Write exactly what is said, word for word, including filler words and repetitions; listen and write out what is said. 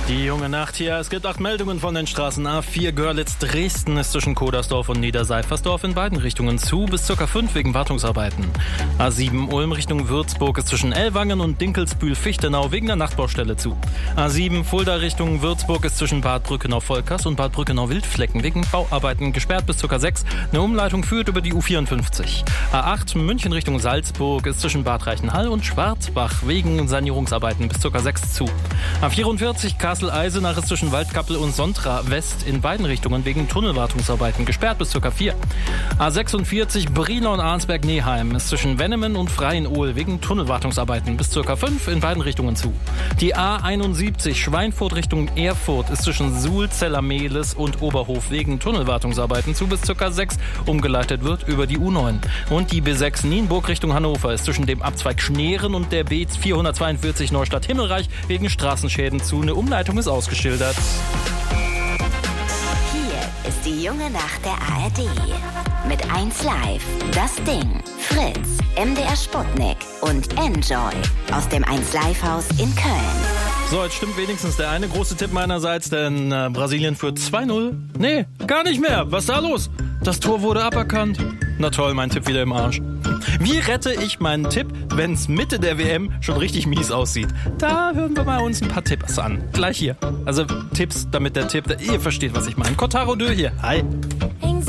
Die junge Nacht hier. Es gibt acht Meldungen von den Straßen. A vier Görlitz-Dresden ist zwischen Kodersdorf und Niederseifersdorf in beiden Richtungen zu, bis ca. fünf wegen Wartungsarbeiten. A sieben Ulm Richtung Würzburg ist zwischen Ellwangen und Dinkelsbühl-Fichtenau wegen der Nachtbaustelle zu. A sieben Fulda Richtung Würzburg ist zwischen Bad Brückenau-Volkers und Bad Brückenau-Wildflecken wegen Bauarbeiten gesperrt bis ca. sechs. Eine Umleitung führt über die U vierundfünfzig. A acht München Richtung Salzburg ist zwischen Bad Reichenhall und Schwarzbach wegen Sanierungsarbeiten bis ca. sechs zu. A vierundvierzig Kassel-Eisenach ist zwischen Waldkappel und Sontra West in beiden Richtungen wegen Tunnelwartungsarbeiten gesperrt bis ca. vier. A sechsundvierzig Brilon und Arnsberg-Neheim ist zwischen Wennemen und Freienohl wegen Tunnelwartungsarbeiten bis ca. fünf in beiden Richtungen zu. Die A einundsiebzig Schweinfurt Richtung Erfurt ist zwischen Suhl, Zellermehlis und Oberhof wegen Tunnelwartungsarbeiten zu bis ca. sechs. Umgeleitet wird über die U neun. Und die B sechs Nienburg Richtung Hannover ist zwischen dem Abzweig Schneeren und der B vierhundertzweiundvierzig Neustadt-Himmelreich wegen Straßenschäden zu. Eine Umleitung ist ausgeschildert. Hier ist die junge Nacht der A R D. Mit eins Live, Das Ding, Fritz, M D R Sputnik und Enjoy aus dem eins Live Haus in Köln. So, jetzt stimmt wenigstens der eine große Tipp meinerseits, denn äh, Brasilien führt zwei null. Nee, gar nicht mehr. Was ist da los? Das Tor wurde aberkannt. Na toll, mein Tipp wieder im Arsch. Wie rette ich meinen Tipp, wenn es Mitte der W M schon richtig mies aussieht? Da hören wir mal uns ein paar Tipps an. Gleich hier. Also Tipps, damit der Tipp, ihr versteht, was ich meine. Kotaro Dö hier. Hi.